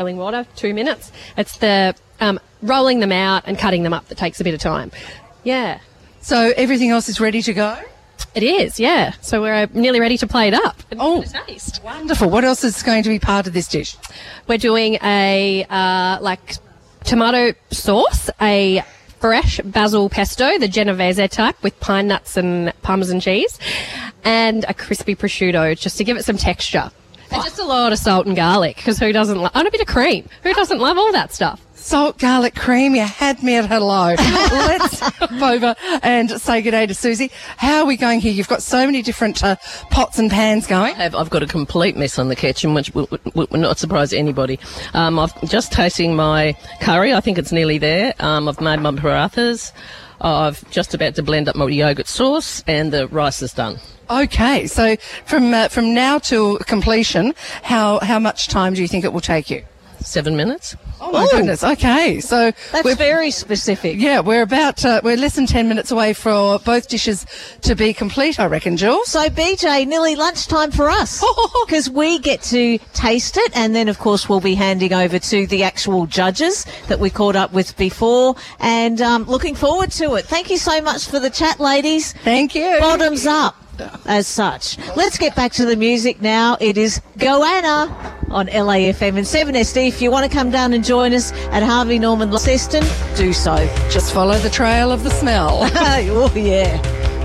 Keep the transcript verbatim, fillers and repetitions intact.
boiling water, two minutes. It's the um, rolling them out and cutting them up that takes a bit of time. Yeah. So everything else is ready to go? It is, yeah. So we're uh, nearly ready to plate up. Oh, taste. Wonderful. What else is going to be part of this dish? We're doing a, uh, like, tomato sauce, a fresh basil pesto, the Genovese type, with pine nuts and Parmesan cheese, and a crispy prosciutto, just to give it some texture. And just a lot of salt and garlic, because who doesn't love... And a bit of cream. Who doesn't love all that stuff? Salt, garlic, cream, you had me at hello. Let's hop over and say good day to Susie. How are we going here? You've got so many different uh, pots and pans going. I have, I've got a complete mess on the kitchen, which will, will, will not surprise anybody. Um, I've just tasting my curry. I think it's nearly there. Um, I've made my parathas. I've just about to blend up my yogurt sauce, and the rice is done. Okay, so from uh, from now till completion, how how much time do you think it will take you? Seven minutes. Oh my Ooh. goodness! Okay, so that's we're, very specific. Yeah, we're about uh, we're less than ten minutes away for both dishes to be complete, I reckon, Jules. So B J, nearly lunchtime for us because we get to taste it, and then of course we'll be handing over to the actual judges that we caught up with before, and um, looking forward to it. Thank you so much for the chat, ladies. Thank you. Bottoms up. As such. Let's get back to the music now. It is Goanna on L A F M and seven S D. If you want to come down and join us at Harvey Norman Launceston, do so. Just follow the trail of the smell. Oh, yeah.